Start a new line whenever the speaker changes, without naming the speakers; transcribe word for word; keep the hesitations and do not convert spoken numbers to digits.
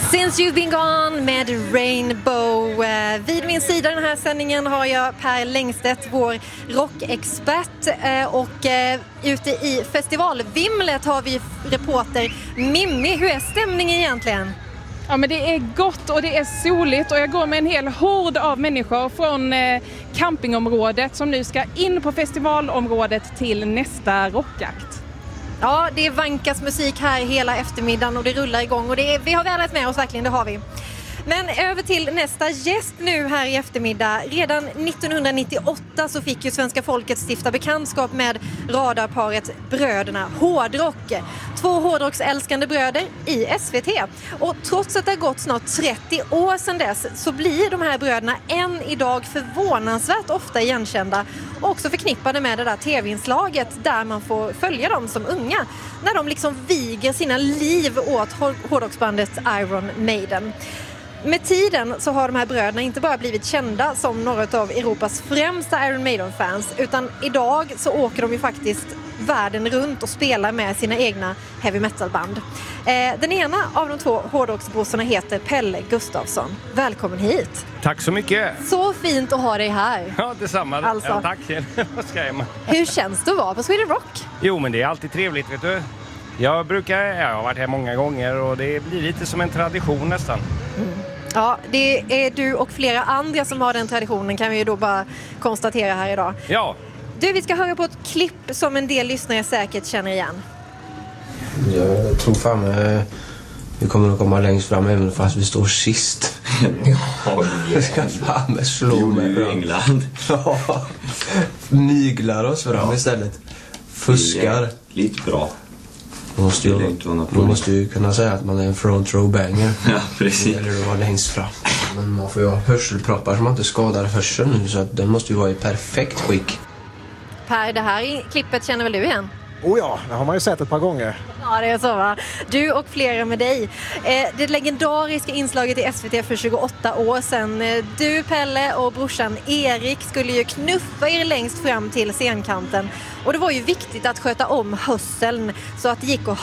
Since You've Been Gone med Rainbow. Vid min sida den här sändningen har jag Per Längstedt, vår rockexpert. Och ute i festivalvimlet har vi reporter Mimmi. Hur är stämningen egentligen?
Ja, men det är gott och det är soligt och jag går med en hel hord av människor från eh, campingområdet som nu ska in på festivalområdet till nästa rockakt.
Ja, det vankas musik här hela eftermiddagen och det rullar igång och det är, vi har vädret med oss verkligen, det har vi. Men över till nästa gäst nu här i eftermiddag. Redan nittonhundranittioåtta så fick ju svenska folket stifta bekantskap med radarparet Bröderna Hårdrock. Två hårdrocksälskande bröder i S V T. Och trots att det har gått snart trettio år sedan dess så blir de här bröderna än idag förvånansvärt ofta igenkända och också förknippade med det där tv-inslaget där man får följa dem som unga när de liksom viger sina liv åt hårdrocksbandet Iron Maiden. Med tiden så har de här bröderna inte bara blivit kända som några av Europas främsta Iron Maiden-fans, utan idag så åker de ju faktiskt världen runt och spelar med sina egna heavy metal-band. Eh, den ena av de två hårdrocksbrorsorna heter Pelle Gustafsson. Välkommen hit!
Tack så mycket!
Så fint att ha dig här!
Ja, detsamma.
Alltså.
Ja, tack! Vad ska jag med?
Hur känns det att vara på Sweden Rock?
Jo, men det är alltid trevligt, vet du. Jag brukar, jag har varit här många gånger och det blir lite som en tradition nästan.
Mm. Ja, det är du och flera andra som har den traditionen kan vi ju då bara konstatera här idag.
Ja.
Du, vi ska höra på ett klipp som en del lyssnare säkert känner igen.
Jag tror fan eh, vi kommer att komma längst fram även fast vi står sist. Jag ska fan med slå mig
i England.
Ja, myglar oss fram ja. Istället. Fuskar.
Lite bra.
Man måste, ju, man måste ju kunna säga att man är en front row banger.
Ja, precis.
Eller att vara längst fram. Men man får ju ha hörselproppar som man inte skadar hörseln nu, så att den måste ju vara i perfekt skick.
Per, det här klippet känner väl du igen?
Oh ja, det har man ju sett ett par gånger.
Ja, det är så va. Du och flera med dig. Eh, det legendariska inslaget i S V T för tjugoåtta år sedan. Du, Pelle och brorsan Erik skulle ju knuffa er längst fram till scenkanten. Och det var ju viktigt att sköta om hörseln så att det gick att